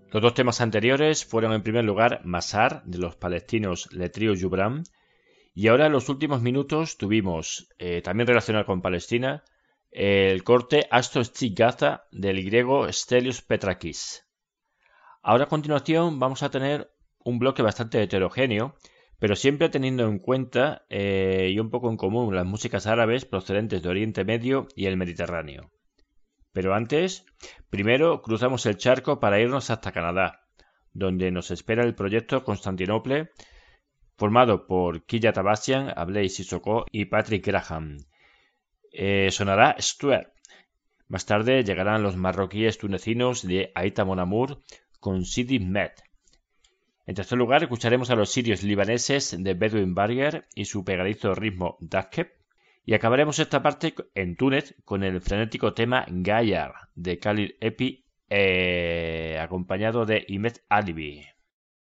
Los dos temas anteriores fueron en primer lugar Masar, de los palestinos Letrio Yubram, y ahora en los últimos minutos tuvimos, también relacionado con Palestina, el corte Astos Gaza del griego Stelios Petrakis. Ahora a continuación vamos a tener un bloque bastante heterogéneo, pero siempre teniendo en cuenta y un poco en común las músicas árabes procedentes de Oriente Medio y el Mediterráneo. Pero antes, primero cruzamos el charco para irnos hasta Canadá, donde nos espera el proyecto Constantinople, formado por Killa Tabassian, Ablay Sissoko y Patrick Graham. Sonará Stuart. Más tarde llegarán los marroquíes tunecinos de Aïta Mon Amour con Sidi Med. En tercer lugar, escucharemos a los sirios libaneses de Bedouin Burger y su pegadizo ritmo Dakeb. Y acabaremos esta parte en Túnez con el frenético tema Gayar de Khalil Epi, acompañado de Imet Alibi.